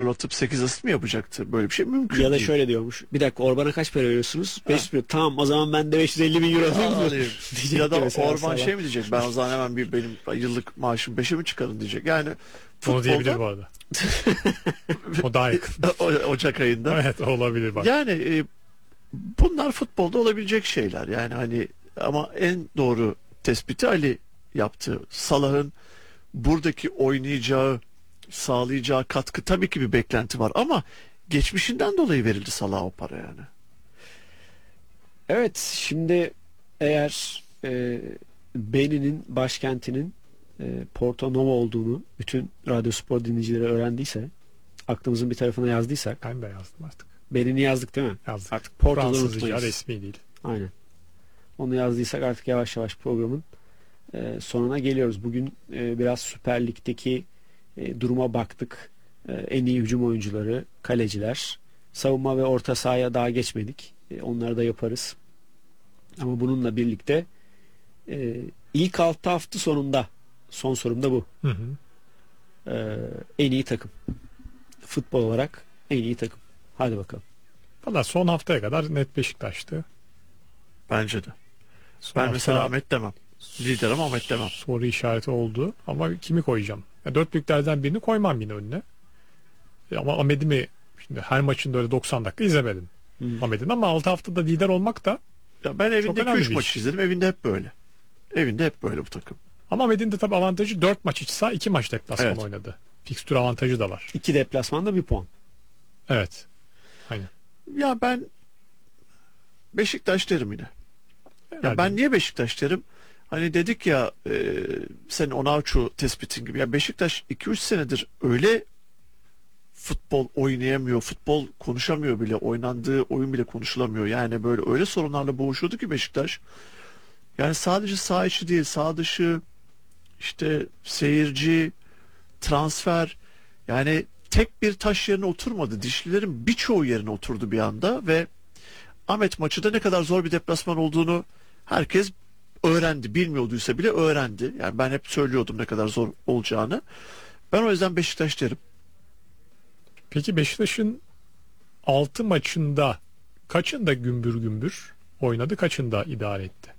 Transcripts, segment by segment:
fırlatıp 8 asist mi yapacaktı? Böyle bir şey mümkün Ya da değil. şöyle diyormuş. Bir dakika, Orban'a kaç para veriyorsunuz? 500 milyon. Tamam, o zaman ben de 550 bin euro alayım mı? Alayım. Diyecek Ya da mesela Orban Salah. şey mi diyecek? Ben o zaman hemen benim yıllık maaşım 5'e mi çıkarın diyecek. Yani Onu diyebilir bu futbolda arada. O daha yakın. Ocak ayında. Evet, olabilir bak. Yani bunlar futbolda olabilecek şeyler. Yani hani ama en doğru tespiti Ali yaptı. Salah'ın buradaki oynayacağı, sağlayacağı katkı, tabii ki bir beklenti var ama geçmişinden dolayı verildi Salah'a o para yani. Evet, şimdi eğer Benin'in başkentinin Porto Novo olduğunu bütün Radyo Spor dinleyicileri öğrendiyse, aklımızın bir tarafına yazdıysak, Ben de yazdım artık. Benin'i yazdık değil mi? Yazdık. Artık Porto'da Fransızca unutmayız. resmi değil. Aynen. Onu yazdıysak artık yavaş yavaş programın sonuna geliyoruz. Bugün biraz Süper Lig'deki duruma baktık. En iyi hücum oyuncuları, kaleciler, savunma ve orta sahaya daha geçmedik. Onları da yaparız. Ama bununla birlikte ilk 6 hafta sonunda, son sorum da bu. Hı hı. En iyi takım. Futbol olarak en iyi takım. Hadi bakalım. Valla son haftaya kadar net Beşiktaş'tı. Bence de. Son Ben mesela hafta Ahmet demem. Liderim Ahmet demem. soru işareti oldu. Ama kimi koyacağım? Ya, dört büyüklerden birini koymam yine önüne. Ama Ahmet'i mi? Şimdi her maçında öyle 90 dakika izlemedim. Ahmet'in, ama 6 haftada lider olmak da. Ya ben evinde önemli 3 bir maç iş. izledim. Evinde hep böyle. Evinde hep böyle bu takım. Ama Ahmet'in de tabii avantajı 4 maç içse 2 maç deplasman Evet. oynadı. Fikstür avantajı da var. 2 deplasmanda 1 puan. Evet. Aynen. Ya ben Beşiktaş derim yine. Ya Herhalde. ben niye Beşiktaş derim? Hani dedik ya senin Onaçu tespitin gibi. Ya Beşiktaş 2-3 senedir öyle futbol oynayamıyor, futbol konuşamıyor bile, oynandığı oyun bile konuşulamıyor. Yani böyle öyle sorunlarla boğuşuyordu ki Beşiktaş. Yani sadece saha içi değil, saha dışı, işte seyirci, transfer, yani tek bir taş yerine oturmadı. Dişlilerin birçoğu yerine oturdu bir anda ve Ahmet maçı da ne kadar zor bir deplasman olduğunu herkes öğrendi. Bilmiyorduysa bile öğrendi. Yani ben hep söylüyordum ne kadar zor olacağını. Ben o yüzden Beşiktaş derim. Peki Beşiktaş'ın 6 maçında kaçında gümbür gümbür oynadı, kaçında idare etti?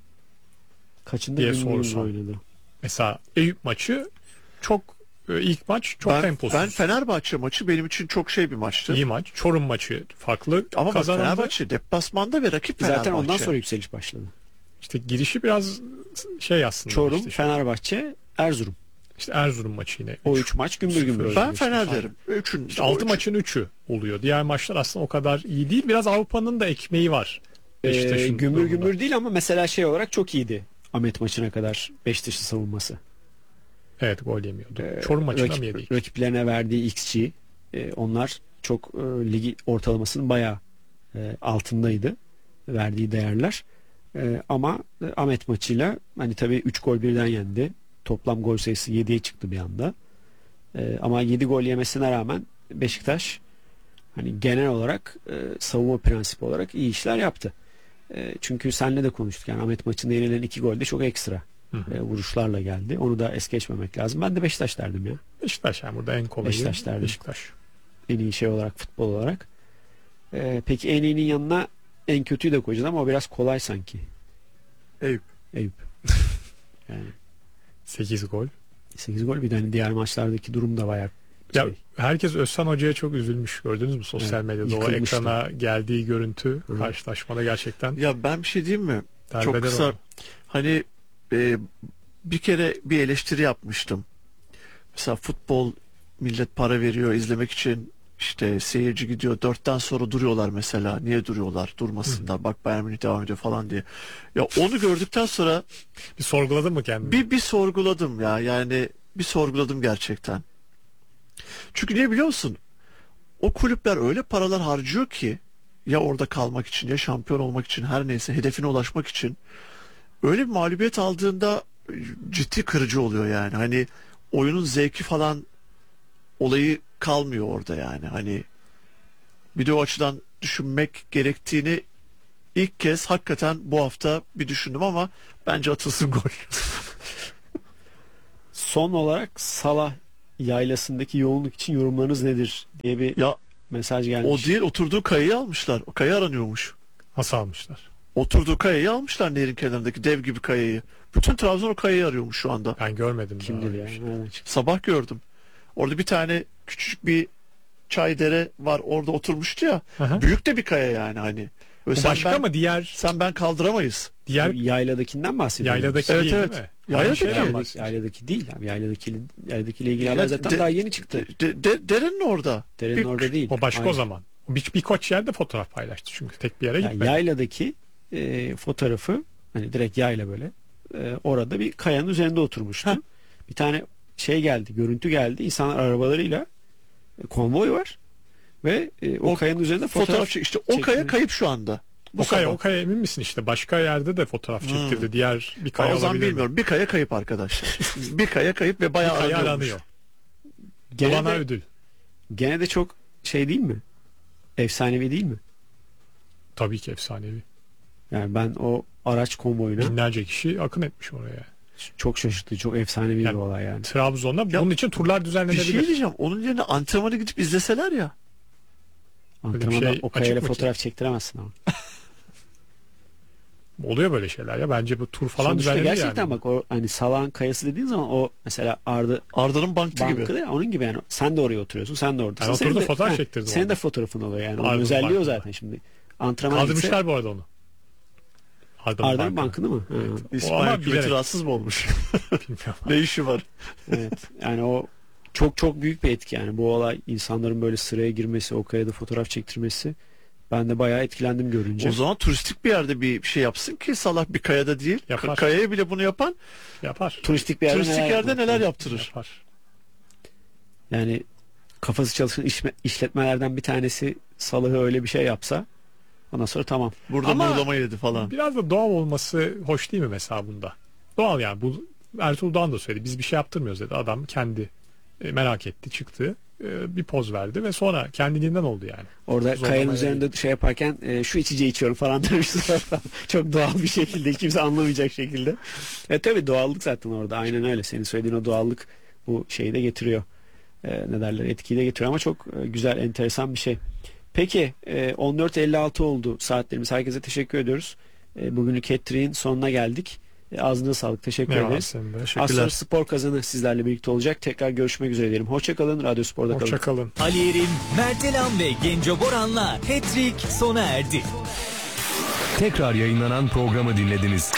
Kaçında diye gümbür gümbür sorsam. oynadı? Mesela Eyüp maçı çok ilk maç çok temposuz. Ben Fenerbahçe maçı benim için çok şey bir maçtı. İyi maç. Çorum maçı farklı. Ama bak kazanıldı. Fenerbahçe deplasmanda ve rakip Fenerbahçe. Zaten ondan sonra yükseliş başladı. İşte girişi biraz şey aslında. Çorum, işte, Fenerbahçe, Erzurum. işte Erzurum maçı yine. O 3 maç gümbür gümbür oynadı. Ben Fener Aynen. derim. Üçün, İşte 6 maçın 3'ü oluyor. Diğer maçlar aslında o kadar iyi değil. Biraz Avrupa'nın da ekmeği var. Beşiktaş'ın Gümbür durumunda. gümbür değil ama mesela şey olarak çok iyiydi. Ahmet maçına kadar Beşiktaş'ın savunması. Evet, gol yemiyordu. Çorum maçında mı yedik? Rakiplerine verdiği XG, onlar çok ligi ortalamasının bayağı altındaydı. Verdiği değerler. Ama Ahmet maçıyla hani tabii 3 gol birden yendi. Toplam gol sayısı 7'ye çıktı bir anda. Ama 7 gol yemesine rağmen Beşiktaş hani genel olarak savunma prensibi olarak iyi işler yaptı. Çünkü seninle de konuştuk. Yani Ahmet maçında yenilen 2 gol de çok ekstra vuruşlarla geldi. Onu da es geçmemek lazım. Ben de Beşiktaş derdim ya. Beşiktaş yani burada en kolayı. Beşiktaş derdim. Beşiktaş. En iyi şey olarak, futbol olarak. Peki en iyinin yanına en kötüyü de koyacağız ama o biraz kolay sanki. Eyüp. Eyüp. Yani 8 gol. 8 gol, bir de hani diğer maçlardaki durum da bayağı Ya şey. herkes Özcan Hoca'ya çok üzülmüş. Gördünüz mü sosyal Evet, medyada o yıkılmıştı. ekrana geldiği görüntü Hı. karşılaşmada gerçekten Ya ben bir şey diyeyim mi? Çok derbeder kısa. oldu. Hani bir kere bir eleştiri yapmıştım. Mesela futbol, millet para veriyor izlemek için, işte seyirci gidiyor 4'ten sonra duruyorlar mesela. Niye duruyorlar? Durmasınlar. Bak Bayern Münih devam ediyor falan diye. Ya onu gördükten sonra Bir sorguladın mı kendini? bir sorguladım ya. Yani bir sorguladım gerçekten. Çünkü niye biliyor musun? O kulüpler öyle paralar harcıyor ki, ya orada kalmak için ya şampiyon olmak için, her neyse hedefine ulaşmak için, öyle bir mağlubiyet aldığında ciddi kırıcı oluyor yani. Hani oyunun zevki falan olayı kalmıyor orada yani. Hani bir de o açıdan düşünmek gerektiğini ilk kez hakikaten bu hafta bir düşündüm ama bence atılsın gol. Son olarak Salah yaylasındaki yoğunluk için yorumlarınız nedir diye bir Ya mesaj o gelmiş. değil, oturduğu kayayı almışlar. O kaya aranıyormuş. Nasıl almışlar? Oturduğu kayayı almışlar, nehrin kenarındaki dev gibi kayayı. Bütün Trabzon o kayayı arıyormuş şu anda. Ben görmedim. Kim daha dedi öyle bir ya? şey. Nereden çıktı? Sabah gördüm. Orada bir tane küçücük bir çay dere var, orada oturmuştu ya. Hı hı. Büyük de bir kaya yani hani. Böyle Bu başka mı? sen ben kaldıramayız. Diğer Bu yayladakinden bahsediyoruz. yayladaki Evet, değil, evet. değil mi? Yayladaki. Aynı şeyden Yayladaki. bahsediyoruz. Yayladaki değil abi. Yayladaki ile ilgili haber Evet, zaten daha yeni çıktı. Derenin orada. Derenin Bir- orada değil. O başka Aynen. o zaman. Birkaç yerde fotoğraf paylaştı çünkü tek bir yere Yani gitmedi. yayladaki fotoğrafı hani direkt yayla böyle orada bir kayanın üzerinde oturmuştu. Heh. Bir tane şey geldi, görüntü geldi. İnsanlar arabalarıyla konvoy var ve o kayanın üzerinde Fotoğraf işte o kaya çekilmiş. kayıp şu anda. Bu O kaya, sabah. o kaya emin misin işte? Başka yerde de fotoğraf çektirdi. Diğer bir kaya O zaman olabilir mi? bilmiyorum. Bir kaya kayıp arkadaşlar. Bir kaya kayıp ve Bir bayağı kaya aranıyormuş. aranıyor. Gene Bulana de, ödül. gene de çok şey değil mi? Efsanevi değil mi? Tabii ki efsanevi. Yani ben o araç konvoyuna Binlerce kişi akın etmiş oraya. çok şaşırtıcı, çok efsanevi bir Yani olay yani. Trabzon'da Ya, bunun için turlar Bir düzenlenebilir. şey diyeceğim. Onun yerine antrenmana gidip izleseler ya. Antrenmanda şey o açık kayayla mı ki? fotoğraf çektiremezsin ama. Oluyor böyle şeyler ya. Bence bu tur falan Sonuçta düzenlenir gerçekten yani. bak o hani Salağın kayası dediğin zaman o mesela Arda'nın bankı gibi. bankı da onun gibi yani sen de oraya oturuyorsun, sen de oradasın. Ben Senin oturdum, de- fotoğraf ha, çektirdim Senin orada. de fotoğrafın oluyor yani. Onun Arda'nın özelliği o bankında. zaten şimdi. Antrenman Kaldırmışlar bu arada onu. Arda'nın bankını mı? Ha, İsmail ama hükümeti bilerek. rahatsız mı olmuş? Bilmiyorum. Ne işi var? evet. Yani o çok çok büyük bir etki yani. Bu olay insanların böyle sıraya girmesi, o kayada fotoğraf çektirmesi. Ben de bayağı etkilendim görünce. O zaman turistik bir yerde bir şey yapsın ki Salah bir kayada değil. Yapar. Kayaya bile bunu yapan Yapar. turistik bir yerde turistik yerde yapmak neler lazım? yaptırır? Yapar. Yani kafası çalışan işletmelerden bir tanesi Salah'ı öyle bir şey yapsa ondan sonra tamam. Burada Ama- mırlama yedi falan. Biraz da doğal olması hoş değil mi mesela bunda? Doğal yani. Bu Ertuğrul Doğan da söyledi. Biz bir şey yaptırmıyoruz dedi. Adam kendi merak etti, çıktı. Bir poz verdi ve sonra kendiliğinden oldu yani. Orada Zorlamaya kayanın üzerinde şey yaparken şu içeceği içiyorum falan demişler. Çok doğal bir şekilde, hiç kimse anlamayacak şekilde. Tabii doğallık zaten orada. Aynen öyle. Senin söylediğin o doğallık bu şeyi de getiriyor. Ne derler, etkiyi de getiriyor ama çok güzel, enteresan bir şey. Peki 14.56 oldu saatlerimiz. Herkese teşekkür ediyoruz. Bugünlük Hat-Trick'in sonuna geldik. Ağzına sağlık. Teşekkür Eyvallah ederiz. senin de. Az sonra spor kazanı sizlerle birlikte olacak. Tekrar görüşmek üzere diyelim. Hoşçakalın. Radyo Spor'da kalın. Hoşçakalın. Ali Yerim, Mert Elan ve Genco Boran'la Hat-Trick sona erdi. Tekrar yayınlanan programı dinlediniz.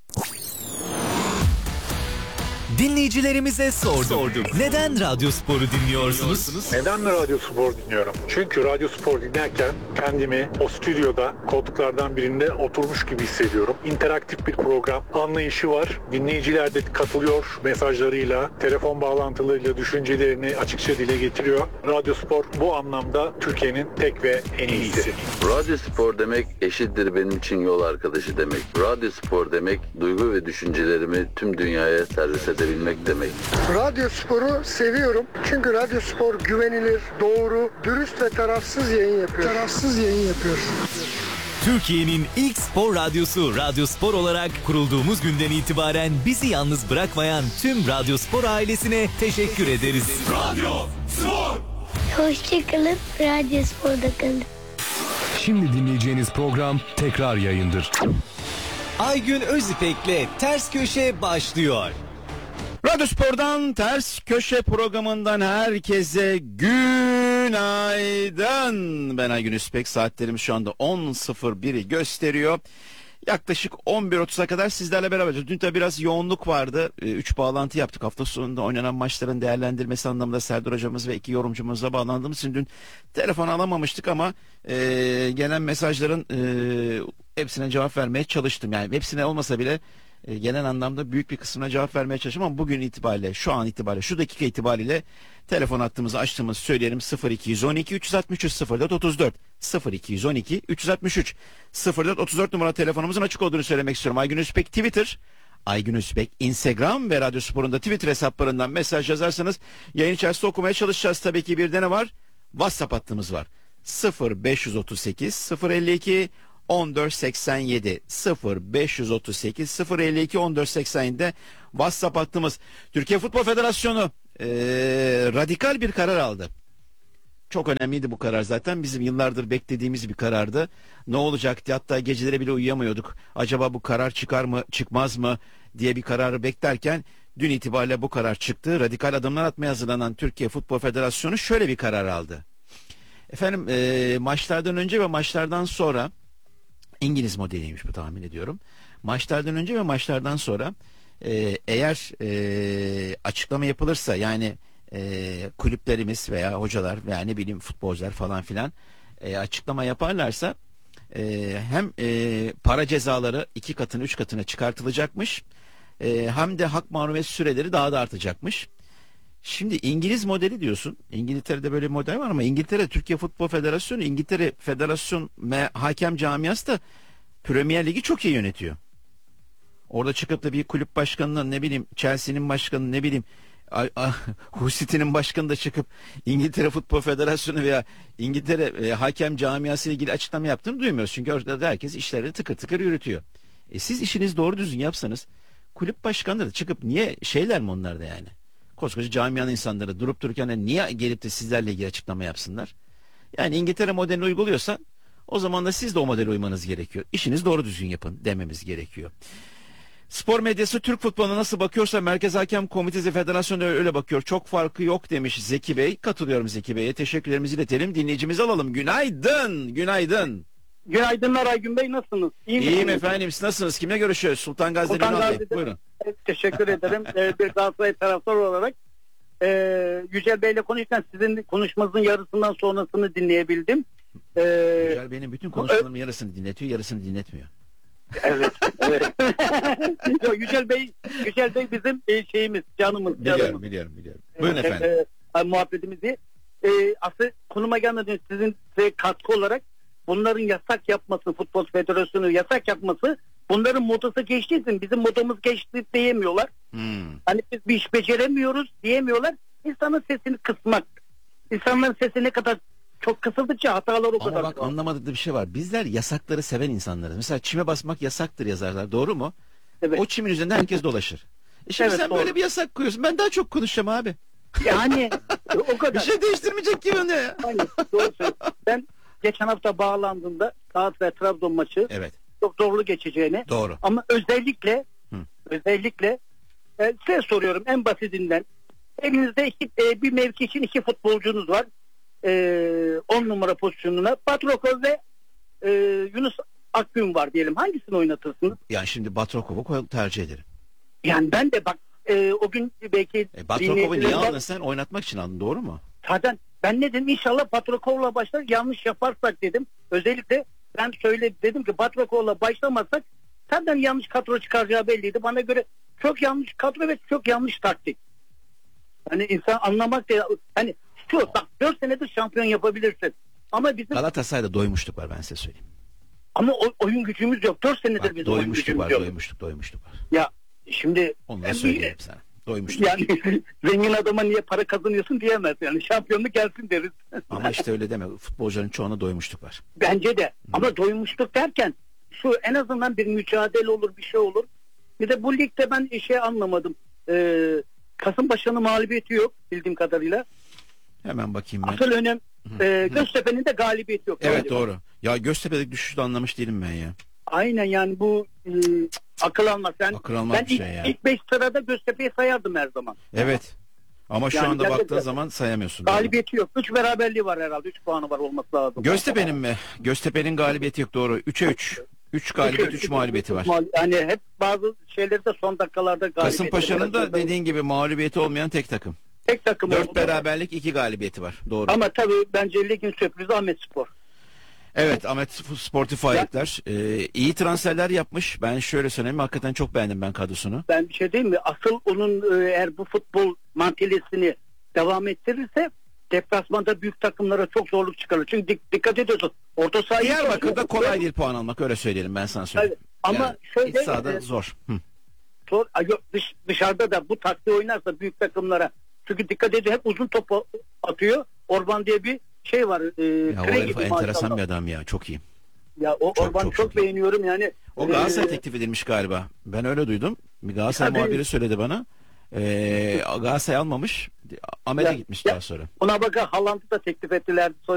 Dinleyicilerimize sorduk. Neden Radyo Spor'u dinliyorsunuz? Neden mi Radyo Spor dinliyorum? Çünkü Radyo Spor dinlerken kendimi o stüdyoda koltuklardan birinde oturmuş gibi hissediyorum. İnteraktif bir program, anlayışı var. Dinleyiciler de katılıyor mesajlarıyla, telefon bağlantılarıyla düşüncelerini açıkça dile getiriyor. Radyo Spor bu anlamda Türkiye'nin tek ve en iyisi. Radyo spor demek eşittir benim için yol arkadaşı demek. Radyo spor demek duygu ve düşüncelerimi tüm dünyaya servis edebilmek demek. Radyo Spor'u seviyorum. Çünkü Radyo Spor güvenilir, doğru, dürüst ve tarafsız yayın yapıyor. Türkiye'nin ilk spor radyosu Radyo Spor olarak kurulduğumuz günden itibaren bizi yalnız bırakmayan tüm Radyo Spor ailesine teşekkür ederiz. Hoşçakalın, Radyo Spor'da kalın. Şimdi dinleyeceğiniz program tekrar yayındır. Aygün Özipek'le Ters Köşe başlıyor. Radyo Spor'dan Ters Köşe programından herkese günaydın. Ben Aygün Özpek, saatlerimiz şu anda 10.01'i gösteriyor. Yaklaşık 11.30'a kadar sizlerle beraber. Dün de biraz yoğunluk vardı. 3 bağlantı yaptık. Hafta sonunda oynanan maçların değerlendirmesi anlamında Serdar hocamız ve 2 yorumcumuzla bağlandığımız için dün telefon alamamıştık ama gelen mesajların hepsine cevap vermeye çalıştım. Yani hepsine olmasa bile genel anlamda büyük bir kısmına cevap vermeye çalıştım ama bugün itibariyle, şu an itibariyle, şu dakika itibariyle telefon hattımızı açtığımızı söyleyelim. 0212 363 0434 0212 363 0434 numara telefonumuzun açık olduğunu söylemek istiyorum. Aygün Özpek Twitter, Aygün Özpek Instagram ve Radyo Spor'un da Twitter hesaplarından mesaj yazarsanız yayın içerisinde okumaya çalışacağız. Tabii ki bir de ne var? WhatsApp hattımız var. 0538 052 1487 0538 052 1487'de WhatsApp hattımız. Türkiye Futbol Federasyonu radikal bir karar aldı. Çok önemliydi bu karar zaten. Bizim yıllardır beklediğimiz bir karardı. Ne olacaktı? Hatta geceleri bile uyuyamıyorduk. Acaba bu karar çıkar mı, çıkmaz mı diye bir kararı beklerken dün itibariyle bu karar çıktı. Radikal adımlar atmaya hazırlanan Türkiye Futbol Federasyonu şöyle bir karar aldı. Efendim maçlardan önce ve maçlardan sonra, İngiliz modeliymiş bu, tahmin ediyorum. Maçlardan önce ve maçlardan sonra eğer açıklama yapılırsa, yani kulüplerimiz veya hocalar veya ne bileyim futbolcular falan filan açıklama yaparlarsa hem para cezaları 2 katına 3 katına çıkartılacakmış, hem de hak mahrumiyet süreleri daha da artacakmış. Şimdi İngiliz modeli diyorsun. İngiltere'de böyle bir model var ama İngiltere Türkiye Futbol Federasyonu, İngiltere Federasyon ve hakem camiası da Premier Ligi çok iyi yönetiyor. Orada çıkıp da bir kulüp başkanının, ne bileyim Chelsea'nin başkanı, ne bileyim Hull City'nin başkanı da çıkıp İngiltere Futbol Federasyonu veya İngiltere hakem camiası ile ilgili açıklama yaptığını duymuyoruz. Çünkü orada da herkes işlerini tıkır tıkır yürütüyor. Siz işinizi doğru düzgün yapsanız, kulüp başkanları da çıkıp niye şeyler mi onlar da yani? Koskoca camianın insanları durup dururken niye gelip de sizlerle ilgili açıklama yapsınlar? Yani İngiltere modelini uyguluyorsa o zaman da siz de o modele uymanız gerekiyor. İşinizi doğru düzgün yapın dememiz gerekiyor. Spor medyası Türk futboluna nasıl bakıyorsa Merkez Hakem Komitesi Federasyonu öyle bakıyor. Çok farkı yok demiş Zeki Bey. Katılıyorum Zeki Bey'e. Teşekkürlerimizi iletelim. Dinleyicimizi alalım. Günaydın. Günaydın. Günaydınlar Aygün Bey, nasılsınız? İyiyim efendim. Siz nasılsınız? Kimle görüşüyoruz? Sultan Gazi'den Bey. Buyurun. Teşekkür ederim. Bir Galatasaray taraftarı olarak Yücel Bey'le konuşurken sizin konuşmanızın yarısından sonrasını dinleyebildim. Yücel Bey'in bütün konuşmalarımın yarısını dinletiyor, yarısını dinletmiyor. Evet. Evet. Yücel Bey bizim şeyimiz, canımız. Biliyorum. Buyurun efendim. Muhabbetimizi. Aslında konuma gelmeden sizin katkı olarak bunların yasak yapması, Futbol Federasyonu yasak yapması, bunların modası geçtiği için bizim modamız geçti diyemiyorlar. Hani biz bir iş beceremiyoruz diyemiyorlar. İnsanın sesini kısmak. İnsanların sesi ne kadar çok kısıldıkça hatalar o kadar. Ama bak, anlamadıkları bir şey var. Bizler yasakları seven insanlarız. Mesela çime basmak yasaktır yazarlar. Doğru mu? Evet. O çimin üzerinde herkes dolaşır. Şimdi Evet, sen doğru. böyle bir yasak koyuyorsun. Ben daha çok konuşacağım abi. Yani o kadar. Bir şey değiştirmeyecek gibi ne ya? Aynen, doğru söylüyorsun. Ben geçen hafta bağlandığımda Galatasaray Trabzon maçı Evet. çok zorlu geçeceğini. Doğru. Ama özellikle size soruyorum en basitinden. Elinizde bir mevki için 2 futbolcunuz var. 10 numara pozisyonuna Batrokov ve Yunus Akgün var diyelim. Hangisini oynatırsınız? Yani şimdi Batrokov'u tercih ederim. Yani ben de bak o gün belki Batrokov'u niye aldın sen? Oynatmak için aldın, doğru mu? Zaten ben ne dedim, inşallah Batrokov'la başlar, yanlış yaparsak dedim. Özellikle ben dedim ki Batrokov'la başlamazsak zaten yanlış kadro çıkaracağı belliydi. Bana göre çok yanlış kadro ve çok yanlış taktik. Hani insan anlamak da hani şu bak 4 senedir şampiyon yapabilirsin. Ama bizim Galatasaray'da doymuşluk var, ben size söyleyeyim. ama oyun gücümüz yok. 4 senedir Bak, bizim oyun gücümüz yok. doymuşluk var. Ya şimdi Onu da söyleyeyim sana. Doymuştuk. yani zengin adama niye para kazanıyorsun diyemez yani, şampiyonluk gelsin deriz. Ama işte öyle deme. Futbolcuların çoğuna doymuşluk var. Bence de. Ama doymuşluk derken şu en azından bir mücadele olur, bir şey olur. Bir de bu ligde ben anlamadım. Kasımpaşa'nın mağlubiyeti yok bildiğim kadarıyla. Hemen bakayım ben. Asıl önem Göztepe'nin de galibiyeti yok. Evet galiba. doğru. Ya Göztepe'deki düşüşü de anlamış değilim ben ya. Aynen yani bu akıl almaz. Akıl almaz ben bir şey yani. ilk 5 sırada Göztepe'yi sayardım her zaman. Evet. Ama şu Yani anda gerçekten baktığın zaman sayamıyorsun. galibiyeti yok. 3 beraberliği var herhalde. 3 puanı var olması lazım. Göztepe'nin mi? Göztepe'nin galibiyeti yok, doğru. 3'e 3. 3 galibiyet 3 mağlubiyeti var. Yani hep bazı şeyleri de son dakikalarda galibiyeti. Kasımpaşa'nın da dediğin gibi mağlubiyeti olmayan tek takım. tek takım 4 oldu. beraberlik 2 galibiyeti var. Doğru. Ama tabii bence ligin sürprizi Ahmetspor. Evet, Ahmet Sportif Faaliyetler iyi transferler yapmış. Ben şöyle söyleyeyim, hakikaten çok beğendim ben kadrosunu. Ben bir şey diyeyim mi? Asıl onun eğer bu futbol mantalitesini devam ettirirse deplasmanda büyük takımlara çok zorluk çıkarır. Çünkü dikkat ediyorsun. Orta sahayı Diyarbakır'da kolay değil puan almak, öyle söyleyelim, ben sana söyleyeyim. Evet, ama yani, şöyle iç sahada zor. Dışarıda da bu taktiği oynarsa büyük takımlara, çünkü dikkat ediyor hep uzun topu atıyor. Orban diye bir şey var. Ya o herif enteresan bir adam ya, çok iyi. Ya o Orban'ı çok beğeniyorum yani. O Galatasaray teklif edilmiş galiba. Ben öyle duydum. Bir Galatasaray muhabiri söyledi bana. Galatasaray almamış. Ahmet'e Ya- gitmiş ya- daha sonra. Ona bakın Haaland'ı da teklif ettiler.